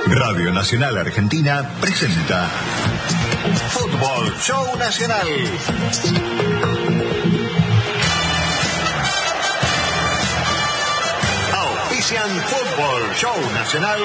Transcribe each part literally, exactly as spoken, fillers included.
Radio Nacional Argentina presenta Fútbol Show Nacional. Auspician Fútbol Show Nacional.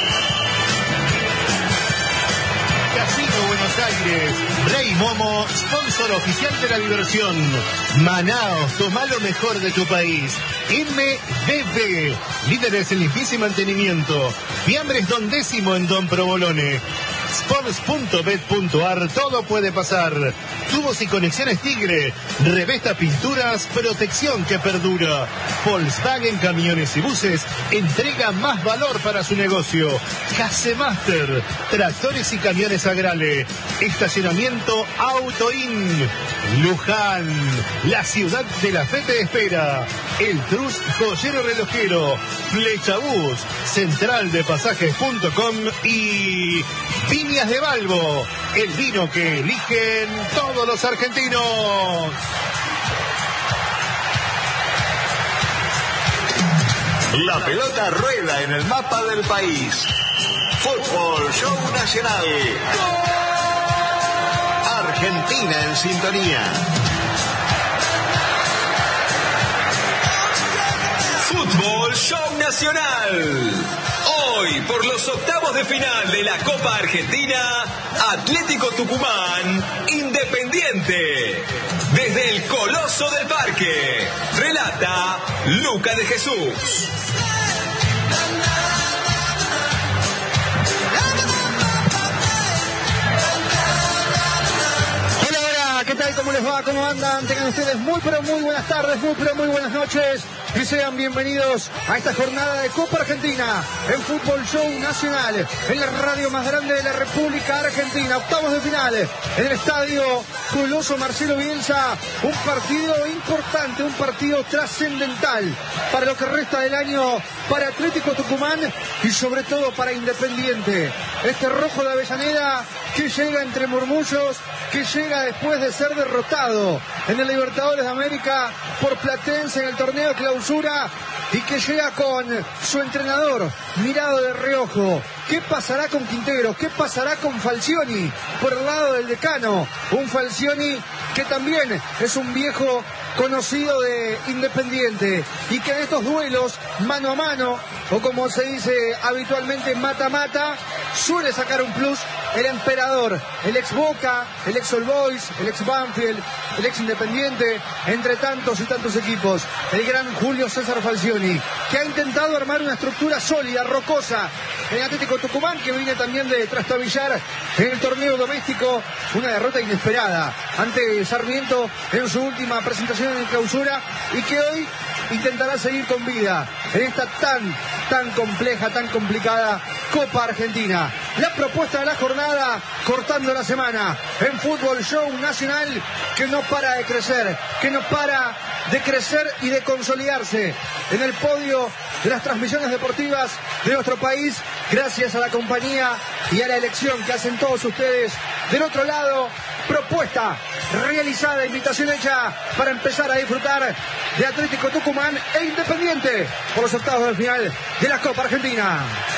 Casino Buenos Aires, Rey Momo, sponsor oficial de la diversión. Manaos, toma lo mejor de tu país. M D B, líderes en limpieza y mantenimiento. Fiambres Don Décimo en Don Provolone. Sports punto bet punto ar, todo puede pasar. Tubos y conexiones Tigre. Revesta Pinturas, protección que perdura. Volkswagen Camiones y Buses entrega más valor para su negocio. Casemaster, tractores y camiones Agrale. Estacionamiento Autoin. Luján, la ciudad de la fe te espera. El Trus Joyero Relojero. Flechabús, central de pasajes punto com y Viñas de Balbo, el vino que eligen todos los argentinos. La pelota rueda en el mapa del país. Fútbol Show Nacional. Argentina en sintonía. Fútbol Show Nacional. Hoy, por los octavos de final de la Copa Argentina, Atlético Tucumán, Independiente. Desde el Coloso del Parque, relata Luca de Jesús. Hola, hola, ¿qué tal? ¿Cómo les va? ¿Cómo andan? Tengan ustedes muy, pero muy buenas tardes, muy, pero muy buenas noches. Y sean bienvenidos a esta jornada de Copa Argentina en Fútbol Show Nacional, en la radio más grande de la República Argentina. Octavos de final en el estadio Coloso Marcelo Bielsa. Un partido importante, un partido trascendental para lo que resta del año para Atlético Tucumán y sobre todo para Independiente. Este rojo de Avellaneda que llega entre murmullos, que llega después de ser derrotado en el Libertadores de América por Platense en el torneo clausura y que llega con su entrenador mirado de reojo. ¿Qué pasará con Quintero? ¿Qué pasará con Falcioni por el lado del decano? Un Falcioni que también es un viejo conocido de Independiente y que en estos duelos mano a mano, o como se dice habitualmente mata-mata, suele sacar un plus el emperador, el ex Boca, el ex All Boys, el ex Banfield, el ex Independiente, entre tantos y tantos equipos, el gran Julio César Falcioni, que ha intentado armar una estructura sólida, rocosa, en Atlético Tucumán, que viene también de trastabillar en el torneo doméstico una derrota inesperada ante Sarmiento en su última presentación en clausura y que hoy intentará seguir con vida en esta tan, tan compleja, tan complicada Copa Argentina. La propuesta de la jornada, cortando la semana, en Fútbol Show Nacional, que no para de crecer, que no para de crecer y de consolidarse en el podio de las transmisiones deportivas de nuestro país, gracias a la compañía y a la elección que hacen todos ustedes. Del otro lado, propuesta realizada, invitación hecha para empezar a disfrutar de Atlético Tucumán e Independiente por los octavos de final de la Copa Argentina.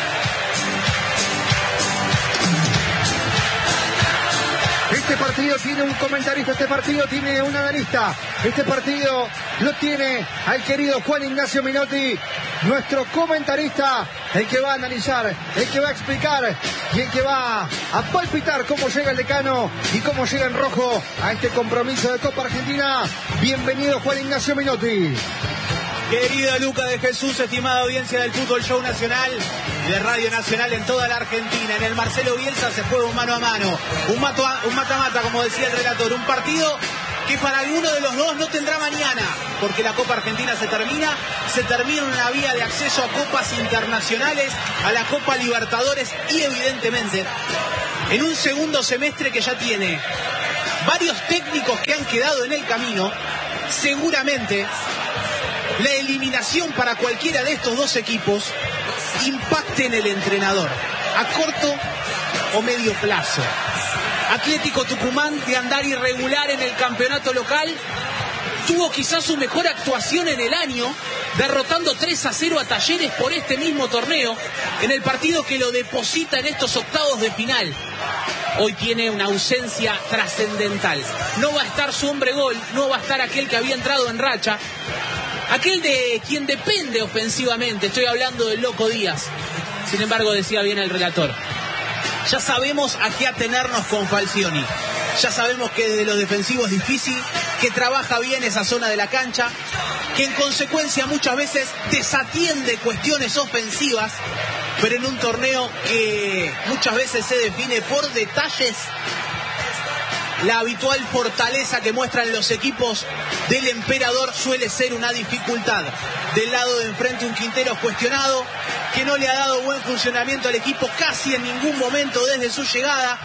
Este partido tiene un comentarista, este partido tiene un analista, este partido lo tiene al querido Juan Ignacio Minotti, nuestro comentarista, el que va a analizar, el que va a explicar y el que va a palpitar cómo llega el decano y cómo llega en rojo a este compromiso de Copa Argentina. Bienvenido Juan Ignacio Minotti. Querido Luca de Jesús, estimada audiencia del Fútbol Show Nacional, de Radio Nacional en toda la Argentina. En el Marcelo Bielsa se juega un mano a mano, un mato a, un mata-mata, como decía el relator, un partido que para alguno de los dos no tendrá mañana, porque la Copa Argentina se termina, se termina una vía de acceso a copas internacionales, a la Copa Libertadores y evidentemente en un segundo semestre que ya tiene varios técnicos que han quedado en el camino. Seguramente la eliminación para cualquiera de estos dos equipos impacte en el entrenador a corto o medio plazo. Atlético Tucumán, de andar irregular en el campeonato local, tuvo quizás su mejor actuación en el año derrotando tres a cero a Talleres por este mismo torneo, en el partido que lo deposita en estos octavos de final. Hoy tiene una ausencia trascendental. No va a estar su hombre gol, no va a estar aquel que había entrado en racha, aquel de quien depende ofensivamente. Estoy hablando del Loco Díaz. Sin embargo, decía bien el relator, ya sabemos a qué atenernos con Falcioni. Ya sabemos que desde los defensivos es difícil, que trabaja bien esa zona de la cancha, que en consecuencia muchas veces desatiende cuestiones ofensivas, pero en un torneo que muchas veces se define por detalles, la habitual fortaleza que muestran los equipos del emperador suele ser una dificultad. Del lado de enfrente un Quinteros cuestionado, que no le ha dado buen funcionamiento al equipo casi en ningún momento desde su llegada,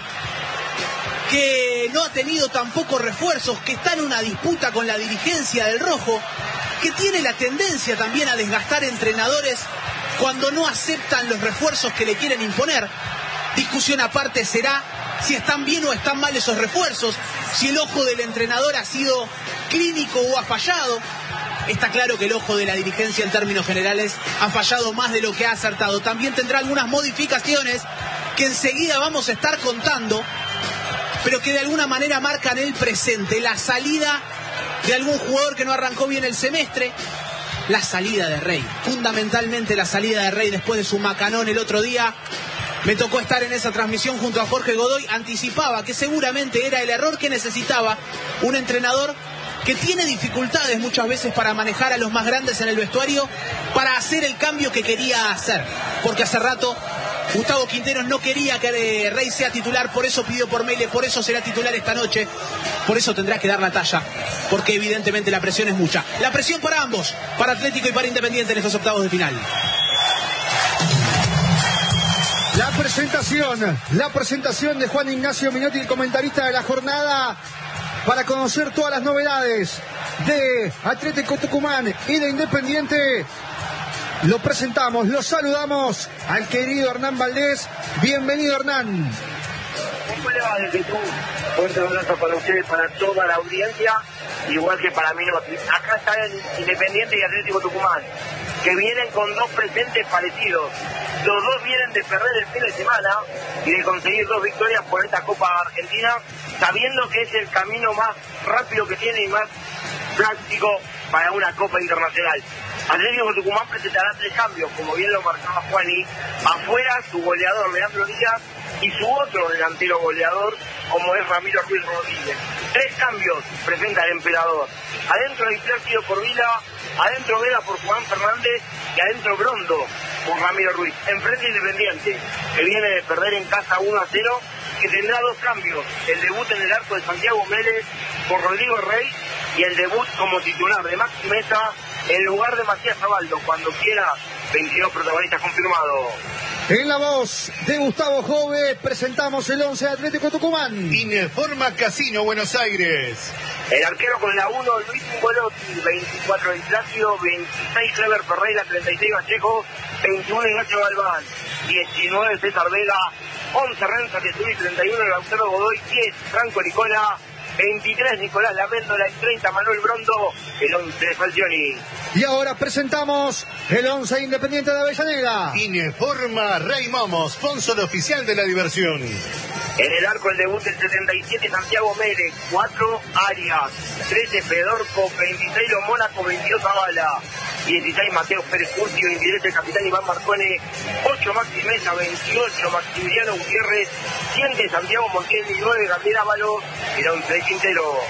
que no ha tenido tampoco refuerzos, que está en una disputa con la dirigencia del rojo, que tiene la tendencia también a desgastar entrenadores cuando no aceptan los refuerzos que le quieren imponer. Discusión aparte será si están bien o están mal esos refuerzos, si el ojo del entrenador ha sido clínico o ha fallado. Está claro que el ojo de la dirigencia en términos generales ha fallado más de lo que ha acertado. También tendrá algunas modificaciones que enseguida vamos a estar contando, pero que de alguna manera marcan el presente. La salida de algún jugador que no arrancó bien el semestre, la salida de Rey, fundamentalmente la salida de Rey después de su macanón el otro día. Me tocó estar en esa transmisión junto a Jorge Godoy. Anticipaba que seguramente era el error que necesitaba un entrenador que tiene dificultades muchas veces para manejar a los más grandes en el vestuario, para hacer el cambio que quería hacer, porque hace rato Gustavo Quinteros no quería que Rey sea titular, por eso pidió por Mele, por eso será titular esta noche, por eso tendrá que dar la talla, porque evidentemente la presión es mucha. La presión para ambos, para Atlético y para Independiente en estos octavos de final. La presentación, la presentación de Juan Ignacio Minotti, el comentarista de la jornada, para conocer todas las novedades de Atlético Tucumán y de Independiente. Lo presentamos, lo saludamos al querido Hernán Valdés. Bienvenido, Hernán. ¿Cómo le va desde tú? Fuerte abrazo para ustedes, para toda la audiencia, igual que para mí. Acá está el Independiente y Atlético Tucumán, que vienen con dos presentes parecidos. Los dos vienen de perder el fin de semana y de conseguir dos victorias por esta Copa Argentina, sabiendo que es el camino más rápido que tiene y más práctico para una Copa Internacional. Atlético Tucumán presentará tres cambios, como bien lo marcaba Juani. Afuera, su goleador Leandro Díaz y su otro delantero goleador, como es Ramiro Ruiz Rodríguez. Tres cambios presenta el emperador. Adentro hay Plácido por Vila, adentro Vela por Juan Fernández y adentro Brondo por Ramiro Ruiz. Enfrente Independiente, que viene de perder en casa uno a cero, que tendrá dos cambios. El debut en el arco de Santiago Mélez por Rodrigo Rey y el debut como titular de Maxi Mesa en lugar de Matías Zabaldo. Cuando quiera, veintidós protagonistas confirmados. En la voz de Gustavo Jove presentamos el once de Atlético Tucumán. Informa Casino Buenos Aires. El arquero con la uno, Luis Ingolotti, veinticuatro Di Plácido, veintiséis Clever Ferreira, treinta y seis Vallejo, veintiuno Ignacio Galván, diecinueve César Vega, once Renza Tesuri, treinta y uno Lautaro Godoy, diez Franco Nicola, veintitrés Nicolás Laméndola y treinta Manuel Brondo, el once de Falcioni. Y ahora presentamos el once Independiente de Avellaneda. Informa Rey Momo, sponsor oficial de la diversión. En el arco el debut del setenta y siete Santiago Mérez, cuatro Arias, trece Fedorco, veintiséis Lo Mónaco, veintidós Zavala, dieciséis Mateo Pérez Curti, veintisiete el capitán Iván Marcone, ocho Maxi Mesa, veintiocho Maximiliano Gutiérrez, siete Santiago Montiel y nueve Gabriel Ábalos, el once de Quintero.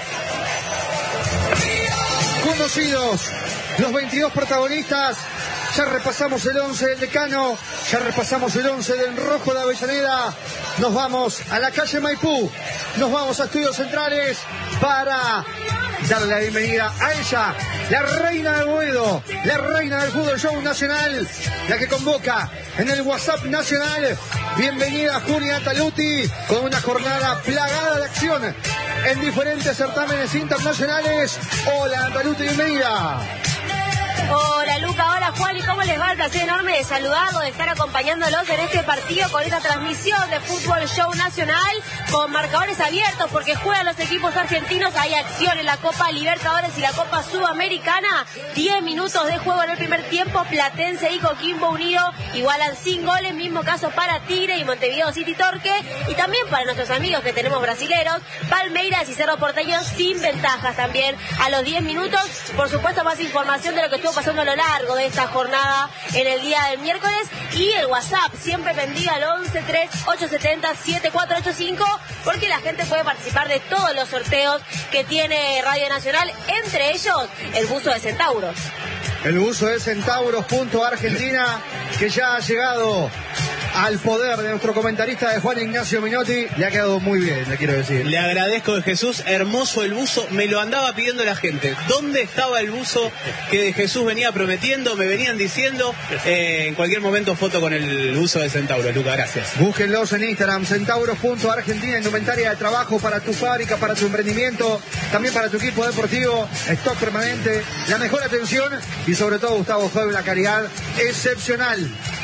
Conocidos los veintidós protagonistas, ya repasamos el once del Decano, ya repasamos el once del Rojo de Avellaneda. Nos vamos a la calle Maipú, nos vamos a Estudios Centrales para darle la bienvenida a ella, la reina del Boedo, la reina del Fútbol Show Nacional, la que convoca en el WhatsApp Nacional. Bienvenida Julia Taluti, con una jornada plagada de acción en diferentes certámenes internacionales. Hola Taluti, bienvenida. Hola Luca, hola Juan, ¿y cómo les va? El placer enorme de saludarlos, de estar acompañándolos en este partido con esta transmisión de Fútbol Show Nacional con marcadores abiertos porque juegan los equipos argentinos, hay acción en la Copa Libertadores y la Copa Sudamericana, diez minutos de juego en el primer tiempo, Platense y Coquimbo Unido igualan sin goles, mismo caso para Tigre y Montevideo City Torque, y también para nuestros amigos que tenemos brasileros, Palmeiras y Cerro Porteño sin ventajas también a los diez minutos, por supuesto más información de lo que estuvo pasando a lo largo de esta jornada en el día del miércoles y el WhatsApp siempre pendiente al once tres ocho siete cero siete cuatro ocho cinco porque la gente puede participar de todos los sorteos que tiene Radio Nacional, entre ellos el buzo de Centauros. El buzo de Centauros punto Argentina que ya ha llegado al poder de nuestro comentarista de Juan Ignacio Minotti, le ha quedado muy bien, le quiero decir. Le agradezco de Jesús, hermoso el buzo, me lo andaba pidiendo la gente. ¿Dónde estaba el buzo que de Jesús venía prometiendo? Me venían diciendo, eh, en cualquier momento foto con el buzo de Centauro, Luca, gracias. Búsquenlos en Instagram, Centauros punto Argentina, indumentaria de trabajo para tu fábrica, para tu emprendimiento, también para tu equipo deportivo, stock permanente, la mejor atención y sobre todo Gustavo Joven, una calidad excepcional.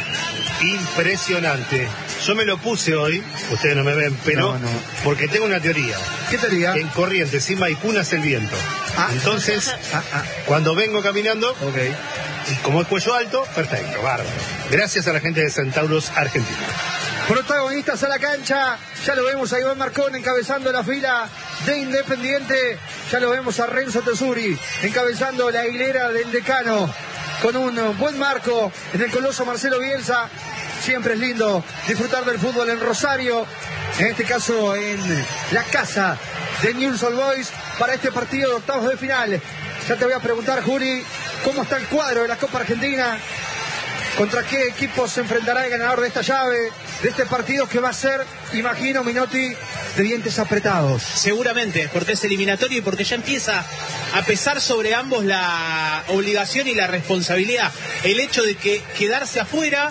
Impresionante. Yo me lo puse hoy, ustedes no me ven, pero no, no. porque tengo una teoría. ¿Qué teoría? En Corrientes, sin Maipú nace el viento. Ah. Entonces, ah, ah. cuando vengo caminando, okay. y como es cuello alto, perfecto, bárbaro. Gracias a la gente de Centauros Argentina. Protagonistas a la cancha, ya lo vemos a Iván Marcón encabezando la fila de Independiente, ya lo vemos a Renzo Tesuri encabezando la hilera del decano, con un buen marco en el coloso Marcelo Bielsa. Siempre es lindo disfrutar del fútbol en Rosario, en este caso en la casa de Newell's Old Boys para este partido de octavos de final. Ya te voy a preguntar, Juri, ¿cómo está el cuadro de la Copa Argentina? ¿Contra qué equipo se enfrentará el ganador de esta llave, de este partido que va a ser, imagino, Minotti, de dientes apretados? Seguramente, porque es eliminatorio y porque ya empieza a pesar sobre ambos la obligación y la responsabilidad. El hecho de que quedarse afuera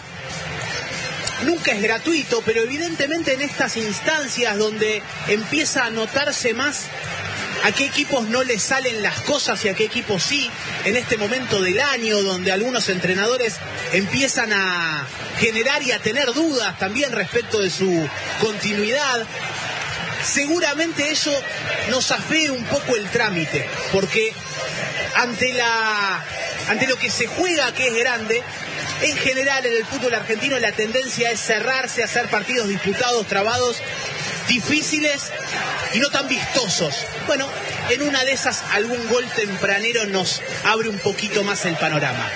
nunca es gratuito, pero evidentemente en estas instancias donde empieza a notarse más a qué equipos no les salen las cosas y a qué equipos sí, en este momento del año donde algunos entrenadores empiezan a generar y a tener dudas también respecto de su continuidad, seguramente eso nos afee un poco el trámite, porque ante la ante lo que se juega, que es grande, en general en el fútbol argentino la tendencia es cerrarse, hacer partidos disputados, trabados, difíciles y no tan vistosos. Bueno, en una de esas algún gol tempranero nos abre un poquito más el panorama.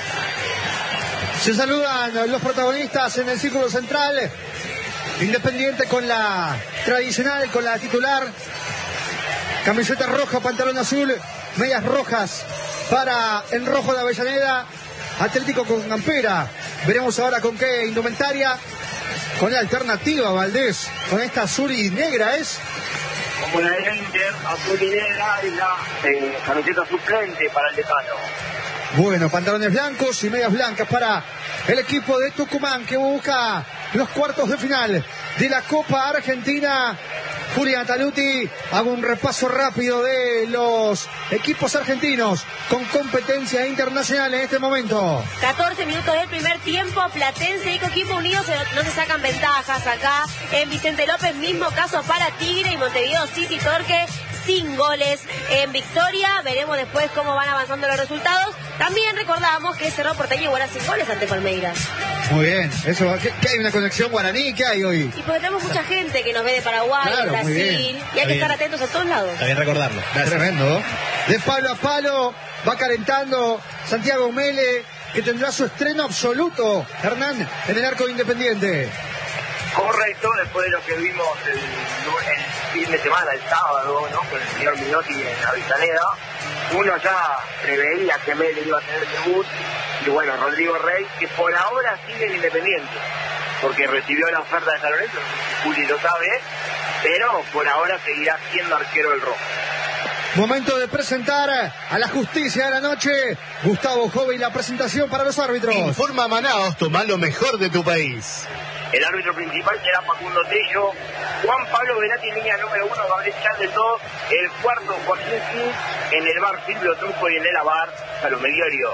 Se saludan los protagonistas en el círculo central. Independiente con la tradicional, con la titular, camiseta roja, pantalón azul, medias rojas para el rojo de Avellaneda. Atlético con campera, veremos ahora con qué indumentaria, con la alternativa Valdés, con esta azul y negra es. Como la de Inter, azul y negra y la eh, camiseta suplente para el decano. Bueno, pantalones blancos y medias blancas para el equipo de Tucumán que busca los cuartos de final de la Copa Argentina. Julián Taluti, hago un repaso rápido de los equipos argentinos con competencia internacional en este momento. catorce minutos del primer tiempo, Platense y Coquimbo Unidos no se sacan ventajas acá en Vicente López, mismo caso para Tigre y Montevideo City Torque, sin goles en victoria. Veremos después cómo van avanzando los resultados. También recordamos que Cerro Porteño iguala sin goles ante Palmeiras. Muy bien, eso, ¿qué, qué hay una conexión guaraní? ¿Qué hay hoy? Y porque tenemos mucha gente que nos ve de Paraguay, claro, Brasil, y hay Está que bien. estar atentos a todos lados. Está bien recordarlo. Gracias. Tremendo. De palo a palo, va calentando Santiago Mele, que tendrá su estreno absoluto, Hernán, en el arco de Independiente. Correcto, después de lo que vimos el, el fin de semana, el sábado, ¿no? Con el señor Minotti en Avellaneda, uno ya preveía que Mele iba a tener el debut, y bueno, Rodrigo Rey, que por ahora sigue en Independiente, porque recibió la oferta de San Lorenzo, Juli lo sabe, pero por ahora seguirá siendo arquero del Rojo. Momento de presentar a la justicia de la noche. Gustavo Jove y la presentación para los árbitros. Informa Manaos, toma lo mejor de tu país. El árbitro principal será Facundo Tello, Juan Pablo Venati, línea número uno, Gabriel Charles dos, el cuarto Joaquín Cis, en el bar Silvio Trufo y en el bar Salomé Diorio.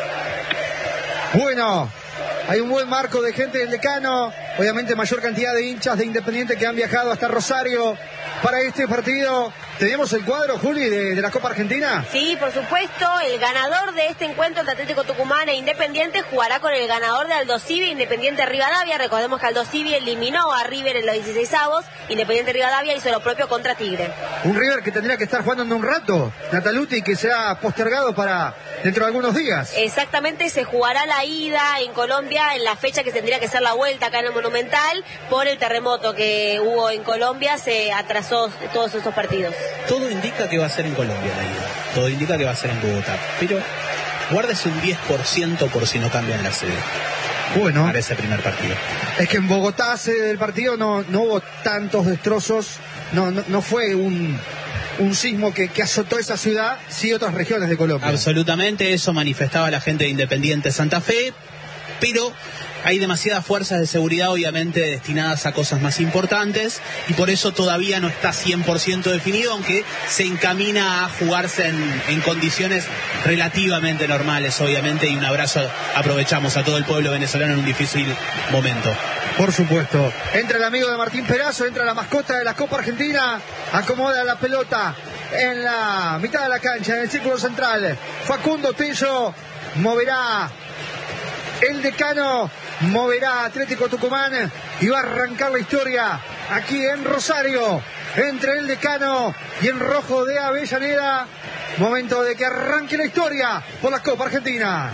Bueno, hay un buen marco de gente del Decano, obviamente mayor cantidad de hinchas de Independiente que han viajado hasta Rosario para este partido. ¿Tenemos el cuadro, Juli, de, de la Copa Argentina? Sí, por supuesto. El ganador de este encuentro entre Atlético Tucumán e Independiente jugará con el ganador de Aldosivi, Independiente Rivadavia. Recordemos que Aldosivi eliminó a River en los dieciseisavos. Independiente Rivadavia hizo lo propio contra Tigre. Un River que tendría que estar jugando en un rato, Nataluti, que será postergado para dentro de algunos días. Exactamente, se jugará la ida en Colombia en la fecha que tendría que ser la vuelta acá en el Monumental. Por el terremoto que hubo en Colombia se atrasó todos esos partidos. Todo indica que va a ser en Colombia la ida. Todo indica que va a ser en Bogotá. Pero guárdese un diez por ciento por si no cambian la sede. Bueno, para ese primer partido. Es que en Bogotá, sede del partido, no, no hubo tantos destrozos. No, no, no fue un, un sismo que, que azotó esa ciudad, sí otras regiones de Colombia. Absolutamente, eso manifestaba la gente de Independiente Santa Fe. Pero hay demasiadas fuerzas de seguridad, obviamente, destinadas a cosas más importantes, y por eso todavía no está cien por ciento definido, aunque se encamina a jugarse en, en condiciones relativamente normales, obviamente, y un abrazo aprovechamos a todo el pueblo venezolano en un difícil momento. Por supuesto. Entra el amigo de Martín Perazo, entra la mascota de la Copa Argentina, acomoda la pelota en la mitad de la cancha, en el círculo central. Facundo Tello moverá el Decano, moverá Atlético Tucumán y va a arrancar la historia aquí en Rosario, entre el Decano y en rojo de Avellaneda. Momento de que arranque la historia por la Copa Argentina.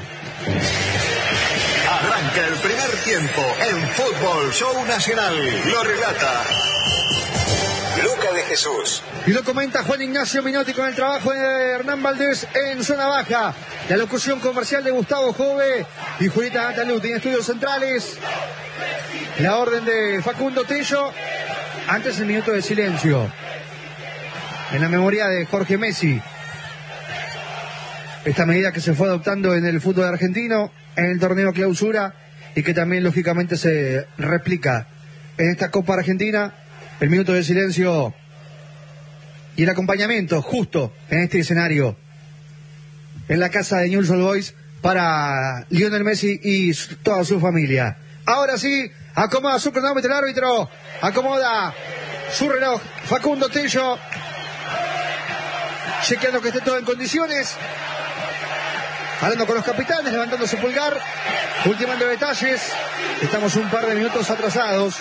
Arranca el primer tiempo en Fútbol Show Nacional. Lo relata Luca de Jesús. Y lo comenta Juan Ignacio Minotti con el trabajo de Hernán Valdés en zona baja. La locución comercial de Gustavo Jove y Julieta Nataluti en estudios centrales. La orden de Facundo Tello. Antes el minuto de silencio en la memoria de Jorge Messi. Esta medida que se fue adoptando en el fútbol argentino, en el torneo clausura, y que también lógicamente se replica en esta Copa Argentina. El minuto de silencio y el acompañamiento justo en este escenario, en la casa de Newell's Old Boys, para Lionel Messi y su, toda su familia. Ahora sí, acomoda su cronómetro el árbitro, acomoda su reloj Facundo Tello, chequeando que esté todo en condiciones, hablando con los capitanes, levantando su pulgar, ultimando detalles. Estamos un par de minutos atrasados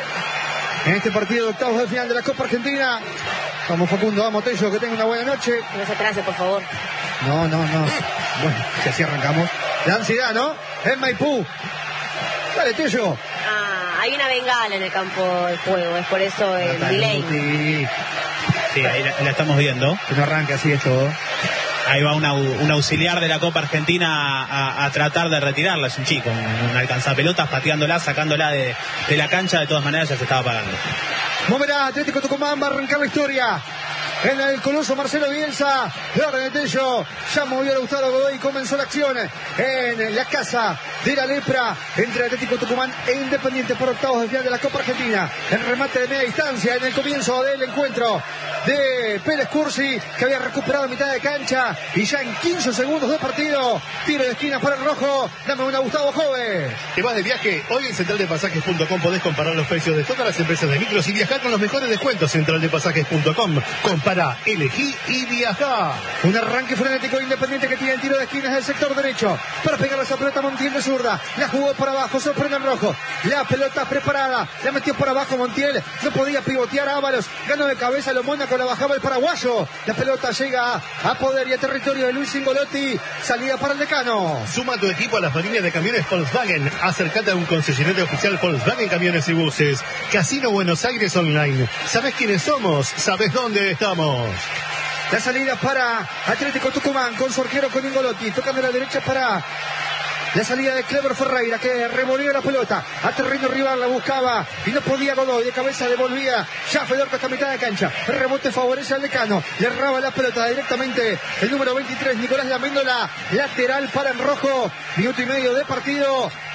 en este partido de octavos de final de la Copa Argentina. Vamos, Facundo, vamos, Tello, que tenga una buena noche. No se atrase, por favor. No, no, no. Bueno, si así arrancamos. La ansiedad, ¿no? En Maipú. Dale, Tello. Ah, hay una bengala en el campo de juego, es por eso el delay. Sí, sí, ahí la, la estamos viendo. Que no arranque así esto. Ahí va una, un auxiliar de la Copa Argentina a, a tratar de retirarla. Es un chico, un, un alcanzapelotas, pateándola, sacándola de, de la cancha. De todas maneras ya se estaba apagando. Moverá Atlético Tucumán, va a arrancar la historia en el coloso Marcelo Bielsa. De orden de Tello, ya movió a Gustavo Godoy y comenzó la acción en la casa de la lepra entre Atlético Tucumán e Independiente por octavos de final de la Copa Argentina. El remate de media distancia en el comienzo del encuentro de Pérez Cursi, que había recuperado mitad de cancha, y ya en quince segundos de partido, tiro de esquina para el rojo. Dame una, Gustavo Jove. ¿Te vas de viaje? Hoy en central de pasajes punto com podés comparar los precios de todas las empresas de micros y viajar con los mejores descuentos. central de pasajes punto com. Compara, elegí y viajá. Un arranque frenético Independiente que tiene el tiro de esquina del sector derecho para pegar esa pelota. Montiel de zurda, la jugó por abajo, sorprende el rojo, la pelota preparada, la metió por abajo Montiel, no podía pivotear Ábalos, ganó de cabeza lo Mónaco, la bajaba el paraguayo, la pelota llega a poder y a territorio de Luis Ingolotti, salida para el Decano. Suma a tu equipo a las líneas de camiones Volkswagen, acércate a un concesionario oficial Volkswagen Camiones y Buses. Casino Buenos Aires Online, ¿sabés quiénes somos? ¿Sabés dónde estamos? La salida para Atlético Tucumán con su arquero, con Ingolotti, tocando a la derecha para la salida de Clever Ferreira, que revolvió la pelota a terreno rival, la buscaba y no podía Godoy, de cabeza devolvía ya Fedor hasta mitad de cancha, rebote favorece al Decano, le erraba la pelota directamente el número veintitrés, Nicolás Laméndola, lateral para el rojo, minuto y medio de partido,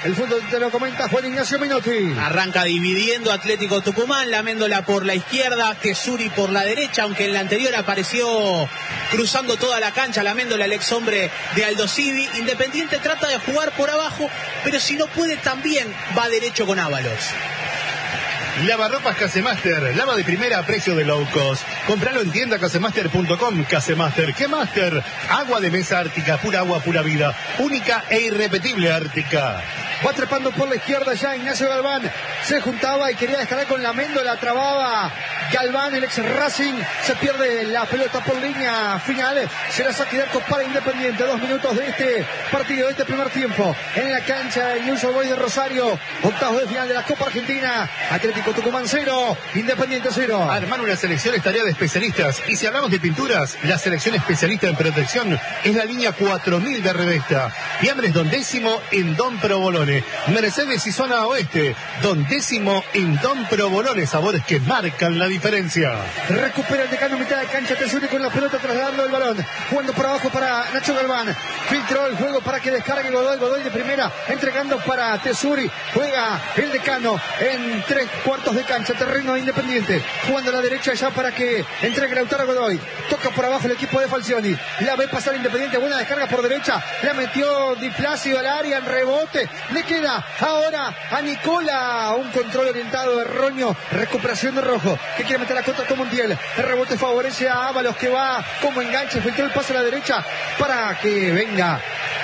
El fútbol te lo comenta Juan Ignacio Minotti. Arranca dividiendo Atlético Tucumán, Laméndola por la izquierda, Tesuri por la derecha, aunque en la anterior apareció cruzando toda la cancha, Laméndola, el ex hombre de Aldo Civi. Independiente trata de jugar por abajo, pero si no puede también va derecho con Ábalos. Lavarropas Casemaster, lava de primera a precio de low cost. Compralo en tienda casemaster punto com. Casemaster, ¿qué Master? Agua de mesa Ártica, pura agua, pura vida. Única e irrepetible Ártica. Va trepando por la izquierda ya Ignacio Galván. Se juntaba y quería descargar con Laméndola, trababa Galván, el ex Racing. Se pierde la pelota por línea final. Será saque de arco para Independiente. Dos minutos de este partido, de este primer tiempo. En la cancha de News Boys de Rosario. Octavos de final de la Copa Argentina. Atlético Tucumán cero, Independiente cero. Armar una selección es tarea de especialistas. Y si hablamos de pinturas, la selección especialista en protección es la línea cuatro mil de Revesta. Fiambres Don Décimo en Don Provolone. Mercedes y zona oeste. Don Décimo en Don Provolone. Sabores que marcan la diferencia. Recupera el decano mitad de cancha. Tesuri con la pelota trasladando el balón. Jugando por abajo para Nacho Galván. Filtró el juego para que descargue Godoy. Godoy de primera. Entregando para Tesuri. Juega el decano en tres cuartos de cancha. Terreno Independiente. Jugando a la derecha ya para que entregue Lautaro Godoy. Toca por abajo el equipo de Falcioni. La ve pasar Independiente. Buena descarga por derecha. La metió Di Plácido al área en rebote. Le queda ahora a Nicola. Un control orientado de Roño. Recuperación de Rojo, que quiere meter la contra con Montiel. El rebote favorece a Ábalos, que va como enganche. Filtró el pase a la derecha para que venga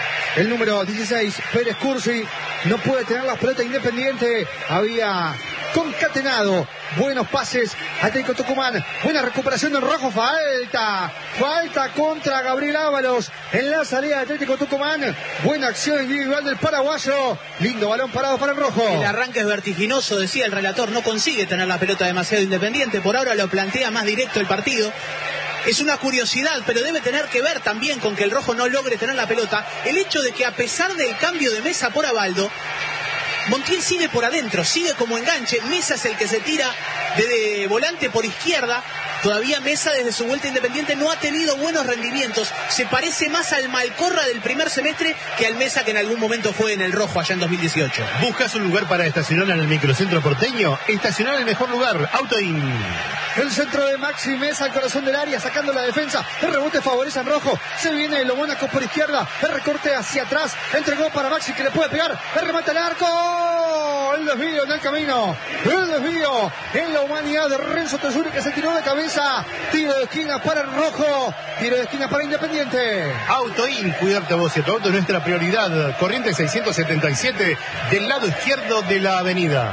el número dieciséis, Pérez Cursi. No puede tener la pelota Independiente. Había concatenado buenos pases Atlético Tucumán. Buena recuperación del Rojo. Falta. Falta contra Gabriel Ábalos en la salida de Atlético Tucumán. Buena acción individual del paraguayo. Lindo balón parado para el Rojo. El arranque es vertiginoso, decía el relator. No consigue tener la pelota demasiado Independiente. Por ahora lo plantea más directo el partido. Es una curiosidad, pero debe tener que ver también con que el Rojo no logre tener la pelota. El hecho de que a pesar del cambio de Mesa por Abaldo, Montiel sigue por adentro, sigue como enganche. Mesa es el que se tira de, de volante por izquierda. Todavía Mesa desde su vuelta Independiente no ha tenido buenos rendimientos. Se parece más al Malcorra del primer semestre que al Mesa que en algún momento fue en el Rojo allá en dos mil dieciocho. ¿Buscas un lugar para estacionar en el microcentro porteño? Estacionar en el mejor lugar, Autoin. El centro de Maxi Mesa al corazón del área, sacando la defensa. El rebote favorece a Rojo. Se viene Lo Mónaco por izquierda. El recorte hacia atrás. Entregó para Maxi, que le puede pegar. El remate al arco. El desvío en el camino. El desvío en la humanidad de Renzo Tesuri, que se tiró de cabeza. Tiro de esquina para el Rojo. Tiro de esquina para Independiente. Autoin, cuidarte vos y tu auto, nuestra prioridad. Corriente seiscientos setenta y siete, del lado izquierdo de la avenida.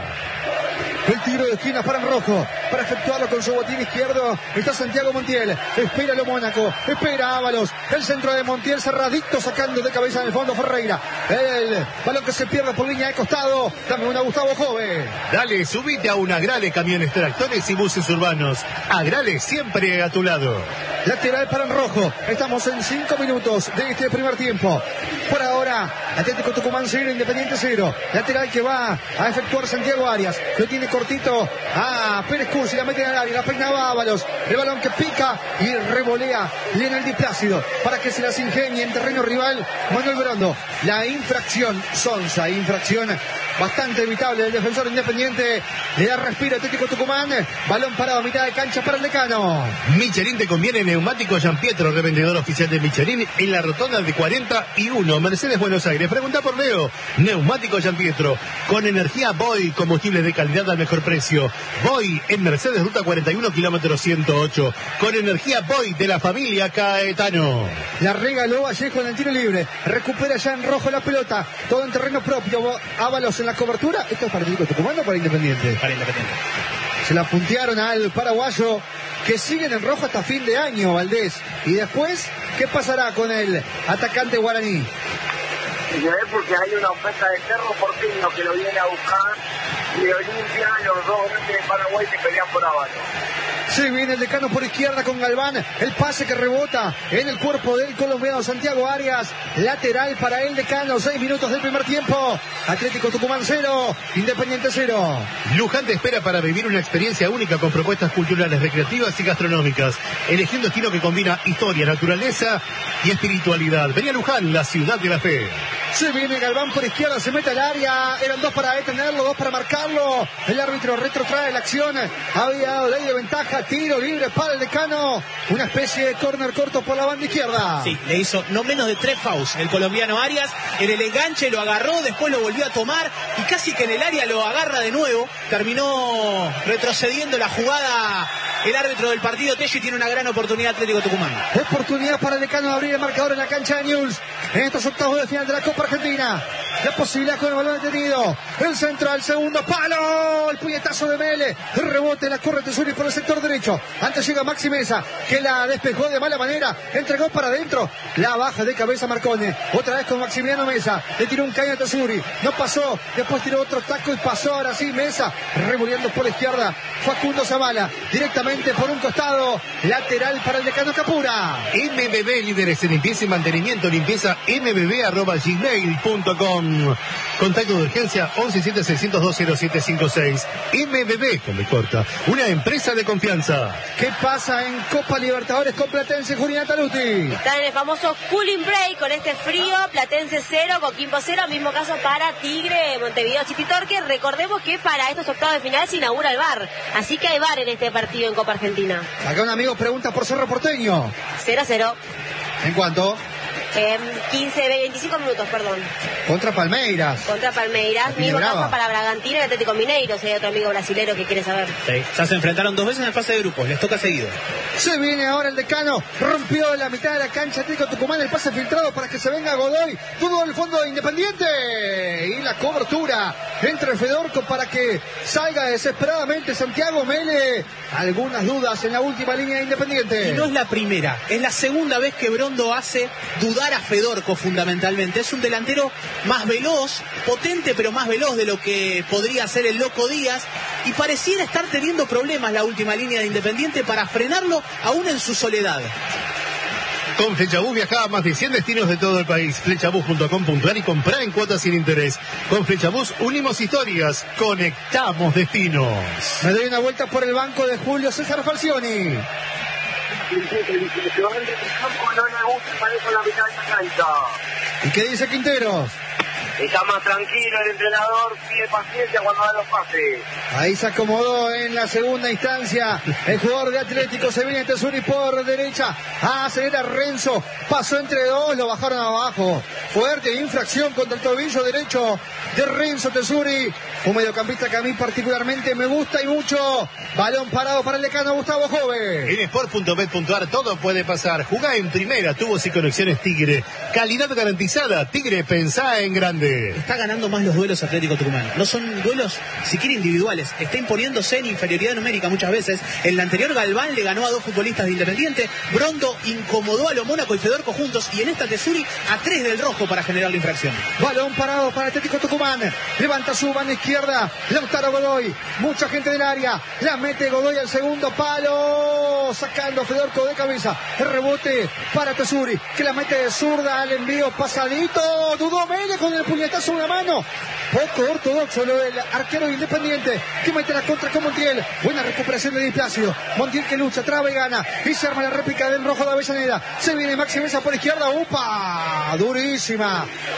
El tiro de esquina para el Rojo, para efectuarlo con su botín izquierdo. Está Santiago Montiel, espera Lo Mónaco, espera Ábalos. El centro de Montiel cerradito, sacando de cabeza en el fondo Ferreira. El balón que se pierde por línea de costado. Dame una Gustavo Jove. Dale, subite a un Agrale Camiones, Tractores y Buses Urbanos. Agrale siempre a tu lado. Lateral para el Rojo. Estamos en cinco minutos de este primer tiempo. Por ahora, Atlético Tucumán cero, Independiente cero. Lateral que va a efectuar Santiago Arias. Lo tiene cortito a Pérez Cursi. La mete en el área. La peinaba Ábalos. El balón que pica y revolea Lionel Di Plácido para que se las ingenie en terreno rival Manuel Brondo. La infracción Sonsa. Infracción bastante evitable del defensor Independiente. Le da respiro a Atlético Tucumán. Balón parado a mitad de cancha para el decano. Michelin te conviene. Neumático Gian Pietro, revendedor oficial de Michelin en la rotonda de cuarenta y uno, Mercedes, Buenos Aires. Pregunta por Leo. Neumático Gian Pietro, con energía Boy, combustible de calidad al mejor precio. Boy en Mercedes, ruta cuarenta y uno, kilómetro ciento ocho. Con energía Boy de la familia Caetano. La regaló Vallejo en el tiro libre. Recupera ya en Rojo la pelota. Todo en terreno propio. Ábalos en la cobertura. ¿Esto es para Atlético Tucumán o para Independiente? Para Independiente. Se la puntearon al paraguayo, que siguen en rojo hasta fin de año, Valdés. Y después, ¿qué pasará con el atacante guaraní? Y se ve porque hay una oferta de Cerro Porteño que lo viene a buscar, de Olimpia, los dos grandes de Paraguay que pelean por Ábalos. Se viene el decano por izquierda con Galván. El pase que rebota en el cuerpo del colombiano Santiago Arias. Lateral para el decano. Seis minutos del primer tiempo. Atlético Tucumán cero, Independiente cero. Luján te espera para vivir una experiencia única con propuestas culturales, recreativas y gastronómicas. Elegí un destino que combina historia, naturaleza y espiritualidad. Vení a Luján, la ciudad de la fe. Se viene Galván por izquierda, se mete al área. Eran dos para detenerlo, dos para marcarlo. El árbitro retrotrae la acción. Había dado ley de ventaja, tiro libre para el Decano. Una especie de córner corto por la banda izquierda. Sí, le hizo no menos de tres fouls el colombiano Arias. En el enganche lo agarró, después lo volvió a tomar y casi que en el área lo agarra de nuevo. Terminó retrocediendo la jugada el árbitro del partido. Tello, y tiene una gran oportunidad Atlético Tucumán. Oportunidad para el Decano de abrir el marcador en la cancha de Newell's en estos octavos de final de la Copa Argentina. La posibilidad con el balón detenido. El centro al segundo palo. El puñetazo de Mele. El rebote, la corre Tesuri por el sector derecho. Antes llega Maxi Mesa, que la despejó de mala manera. Entregó para adentro. La baja de cabeza Marcone. Otra vez con Maximiliano Mesa. Le tiró un caño a Tesuri. No pasó. Después tiró otro taco y pasó. Ahora sí Mesa. Revolviendo por la izquierda. Facundo Zavala. Directamente por un costado. Lateral para el Decano Capura. M B B, líderes en limpieza y mantenimiento. Limpieza m b b arroba gmail punto com. Contacto de urgencia once siete seiscientos dos cero siete cinco seis. M B B, con B corta, una empresa de confianza. ¿Qué pasa en Copa Libertadores con Platense, Juliana Taluti? Están en el famoso cooling break con este frío. Platense cero, Coquimbo cero. Mismo caso para Tigre, Montevideo, City Torque. Recordemos que para estos octavos de final se inaugura el V A R. Así que hay V A R en este partido en Copa Argentina. Acá un amigo pregunta por Cerro Porteño. cero a cero. ¿En cuánto? Eh, quince, veinticinco minutos, perdón. Contra Palmeiras. Contra Palmeiras. Mismo caso para Bragantino y Atlético Mineiro. Si hay otro amigo brasilero que quiere saber. Sí, ya se enfrentaron dos veces en la fase de grupos. Les toca seguido. Se viene ahora el Decano. Rompió la mitad de la cancha Atlético Tucumán. El pase filtrado para que se venga Godoy. Todo el fondo de Independiente. Y la cobertura entre Fedorco para que salga desesperadamente Santiago Mele. Algunas dudas en la última línea de Independiente. Y no es la primera. Es la segunda vez que Brondo hace dudar a Fedorco fundamentalmente. Es un delantero más veloz, potente pero más veloz de lo que podría ser el Loco Díaz, y pareciera estar teniendo problemas la última línea de Independiente para frenarlo aún en su soledad. Con Flechabús viaja a más de cien destinos de todo el país. Flechabús punto com punto a r y comprar en cuotas sin interés. Con Flechabús unimos historias, conectamos destinos. Me doy una vuelta por el banco de Julio César Falcioni. ¿Y qué dice Quinteros? Está más tranquilo el entrenador, pide paciencia cuando da los pases. Ahí se acomodó en la segunda instancia el jugador de Atlético. Se viene Tesuri por derecha, acelera Renzo, pasó entre dos, lo bajaron abajo. Fuerte infracción contra el tobillo derecho de Renzo Tesuri, un mediocampista que a mí particularmente me gusta y mucho. Balón parado para el Decano Gustavo Jove. En sport punto bet punto a r todo puede pasar. Jugá en primera, tubos y conexiones Tigre. Calidad garantizada. Tigre, pensá en grande. Está ganando más los duelos Atlético Tucumán. No son duelos siquiera individuales. Está imponiéndose en inferioridad numérica muchas veces. En la anterior Galván le ganó a dos futbolistas de Independiente. Brondo incomodó a lo Mónaco y Fedorco juntos. Y en esta Tesuri a tres del rojo para generar la infracción. Balón parado para Atlético Tucumán. Levanta su mano izquierda. Lautaro Godoy. Mucha gente del área. La mete Godoy al segundo palo. Sacando a Fedorco de cabeza. El rebote para Tesuri, que la mete de zurda al envío pasadito. Dudó Mele con el puñetazo en una mano. Poco ortodoxo lo del arquero de Independiente, que mete la contra con Montiel. Buena recuperación de Di Plácido. Montiel que lucha, traba y gana. Y se arma la réplica del rojo de Avellaneda. Se viene Maxi Mesa por izquierda. ¡Upa! Durísima.